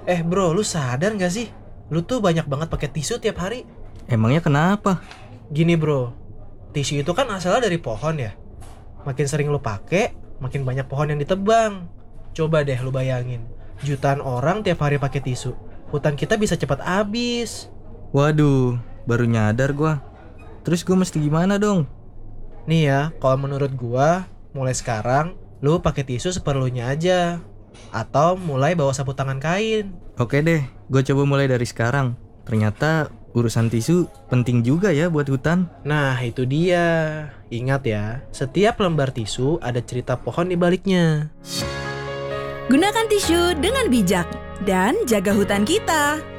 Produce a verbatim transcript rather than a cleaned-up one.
Eh bro, lu sadar gak sih? Lu tuh banyak banget pakai tisu tiap hari. Emangnya kenapa? Gini bro, tisu itu kan asalnya dari pohon ya. Makin sering lu pakai, makin banyak pohon yang ditebang. Coba deh lu bayangin, jutaan orang tiap hari pakai tisu. Hutan kita bisa cepat habis. Waduh, baru nyadar gua. Terus gua mesti gimana dong? Nih ya, kalau menurut gua, mulai sekarang lu pakai tisu seperlunya aja. Atau mulai bawa sapu tangan kain. Oke deh, gua coba mulai dari sekarang. Ternyata urusan tisu penting juga ya buat hutan. Nah itu dia. Ingat ya, setiap lembar tisu ada cerita pohon di baliknya. Gunakan tisu dengan bijak dan jaga hutan kita.